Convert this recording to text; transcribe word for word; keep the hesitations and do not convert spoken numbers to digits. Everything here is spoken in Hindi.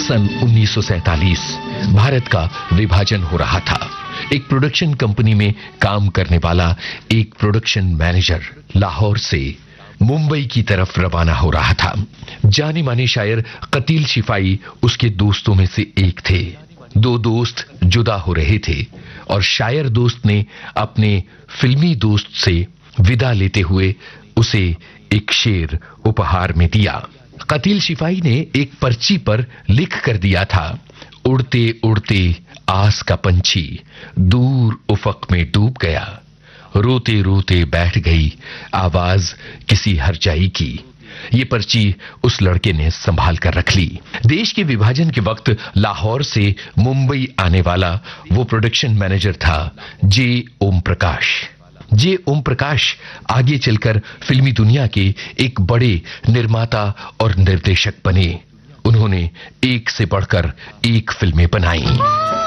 सन उन्नीस सौ सैंतालीस भारत का विभाजन हो रहा था। एक प्रोडक्शन कंपनी में काम करने वाला एक प्रोडक्शन मैनेजर लाहौर से मुंबई की तरफ रवाना हो रहा था। जाने माने शायर कतील शिफाई उसके दोस्तों में से एक थे। दो दोस्त जुदा हो रहे थे और शायर दोस्त ने अपने फिल्मी दोस्त से विदा लेते हुए उसे एक शेर उपहार में दिया। कतील शिफाई ने एक पर्ची पर लिख कर दिया था, उड़ते उड़ते आस का पंछी दूर उफक में डूब गया, रोते रोते बैठ गई आवाज किसी हरजाई की। ये पर्ची उस लड़के ने संभाल कर रख ली। देश के विभाजन के वक्त लाहौर से मुंबई आने वाला वो प्रोडक्शन मैनेजर था जे ओम प्रकाश। जे ओम प्रकाश आगे चलकर फिल्मी दुनिया के एक बड़े निर्माता और निर्देशक बने। उन्होंने एक से बढ़कर एक फिल्में बनाई।